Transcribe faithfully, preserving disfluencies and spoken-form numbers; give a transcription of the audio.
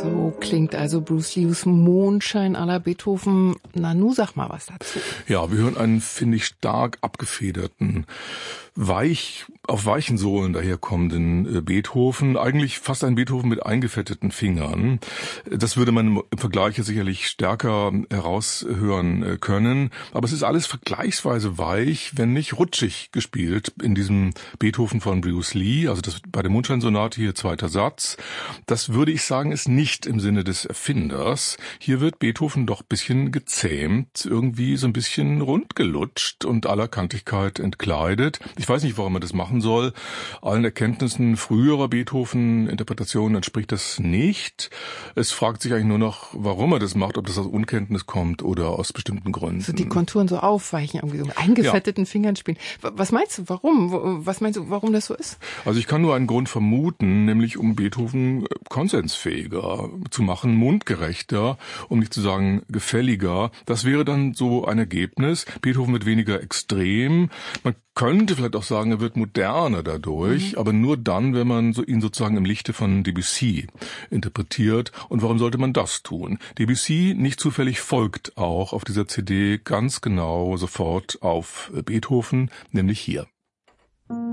So klingt also Bruce Lees Mondschein à la Beethoven. Nanu, sag mal was dazu. Ja, wir hören einen, finde ich, stark abgefederten, weich, auf weichen Sohlen daherkommenden Beethoven. Eigentlich fast ein Beethoven mit eingefetteten Fingern. Das würde man im Vergleich sicherlich stärker heraushören können. Aber es ist alles vergleichsweise weich, wenn nicht rutschig gespielt in diesem Beethoven von Bruce Lee. Also das bei der Mondscheinsonate hier zweiter Satz. Das würde ich sagen, ist nicht im Sinne des Erfinders. Hier wird Beethoven doch ein bisschen gezähmt, irgendwie so ein bisschen rundgelutscht und aller Kantigkeit entkleidet. Ich weiß nicht, warum man das machen soll. Allen Erkenntnissen früherer Beethoven-Interpretationen entspricht das nicht. Es fragt sich eigentlich nur noch, warum er das macht, ob das aus Unkenntnis kommt oder aus bestimmten Gründen. So die Konturen so aufweichen, irgendwie so mit eingefetteten ja. Fingern spielen. Was meinst du, warum? Was meinst du, warum das so ist? Also ich kann nur einen Grund vermuten, nämlich um Beethoven konsensfähiger zu machen, mundgerechter, um nicht zu sagen gefälliger. Das wäre dann so ein Ergebnis. Beethoven wird weniger extrem. Man könnte vielleicht auch sagen, er wird moderner dadurch, mhm. aber nur dann, wenn man so ihn sozusagen im Lichte von Debussy interpretiert. Und warum sollte man das tun? Debussy nicht zufällig folgt auch auf dieser C D ganz genau sofort auf Beethoven, nämlich hier.